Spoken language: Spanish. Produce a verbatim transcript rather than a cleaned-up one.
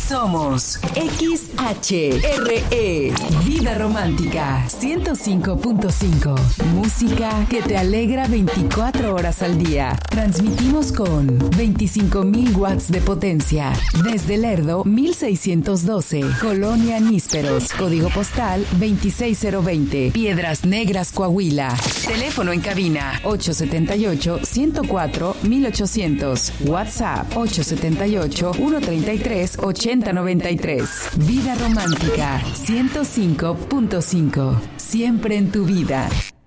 Somos X H R E, Vida Romántica ciento cinco punto cinco. Música que te alegra veinticuatro horas al día. Transmitimos con veinticinco mil watts de potencia. Desde Lerdo, mil seiscientos doce. Colonia Nísperos. Código postal veintiséis cero veinte. Piedras Negras, Coahuila. Teléfono en cabina ocho siete ocho, uno cero cuatro, mil ochocientos. WhatsApp ocho siete ocho, uno tres tres, ocho cero nueve tres. Vida Romántica ciento cinco punto cinco. Siempre en tu vida.